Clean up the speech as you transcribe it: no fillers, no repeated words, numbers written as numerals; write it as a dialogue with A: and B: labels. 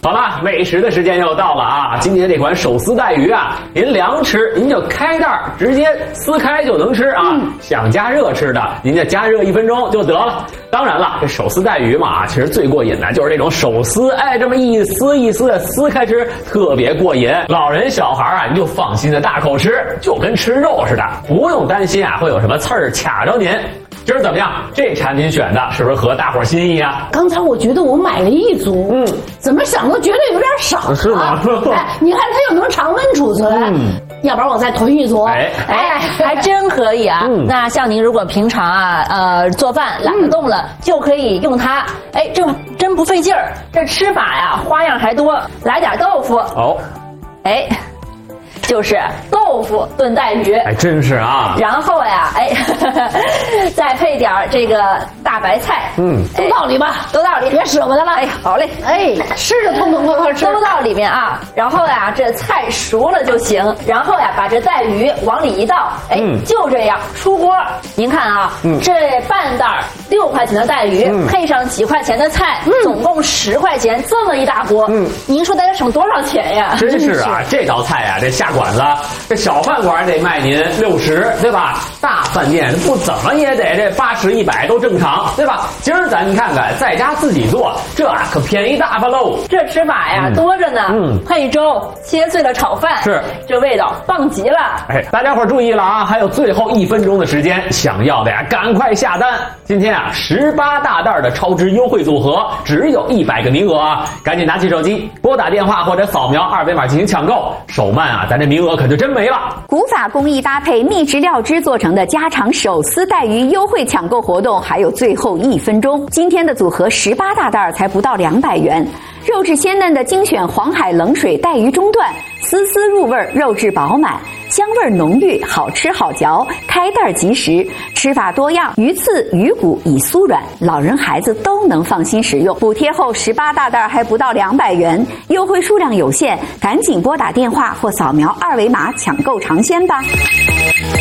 A: 好了，美食的时间又到了啊！今天这款手撕带鱼啊，您凉吃您就开袋直接撕开就能吃啊。想加热吃的，您就加热1分钟就得了。当然了，这手撕带鱼嘛，其实最过瘾的就是这种手撕，哎，这么一丝一丝的撕开吃，特别过瘾。老人小孩啊，你就放心的大口吃，就跟吃肉似的，不用担心啊会有什么刺儿卡着您。今儿怎么样？这产品选的是不是合大伙心意啊？
B: 刚才我觉得我买了一组，怎么想都觉得有点少，
A: 是吗？
B: 哎，你看它又能常温储存，要不然我再囤一组。
C: 哎，还真可以啊。那像您如果平常啊，做饭懒得动了，就可以用它。哎，这真不费劲儿。这吃法呀，花样还多。来点豆腐。哦，哎。就是豆腐炖带鱼，
A: 还真是啊。
C: 然后呀，哎，再配点这个大白菜，
B: 都到里吧，
C: 都到里，
B: 别舍不得了。
C: 哎，好嘞，
B: 哎，吃着痛痛快快吃，
C: 都到里面啊。然后呀，这菜熟了就行。然后呀，把这带鱼往里一倒，哎，就这样出锅。您看啊，这半袋6块钱的带鱼，配上几块钱的菜，总共10块钱，这么一大锅，您说大家省多少钱呀？
A: 真是啊，这道菜呀，这下馆子，这小饭馆得卖您60，对吧？大饭店不怎么也得这80、100都正常，对吧？今儿咱看看，在家自己做，这可便宜大发喽。
C: 这吃法呀多着呢，配粥，切碎了炒饭，
A: 是
C: 这味道棒极了。
A: 哎，大家伙注意了啊，还有最后1分钟的时间，想要的呀赶快下单。今天啊18大袋的超值优惠组合，只有100个名额啊，赶紧拿起手机拨打电话或者扫描2维码进行抢购，手慢啊，咱这名额可就真没了。
D: 古法工艺搭配秘制料汁做成的家常手撕带鱼优惠抢购活动还有最后1分钟，今天的组合18大袋才不到200元。肉质鲜嫩的精选黄海冷水带鱼中段，丝丝入味，肉质饱满，香味浓郁，好吃好嚼，开袋即食，吃法多样，鱼刺鱼骨已酥软，老人孩子都能放心食用。补贴后18大袋还不到200元，优惠数量有限，赶紧拨打电话或扫描2维码抢购尝鲜吧。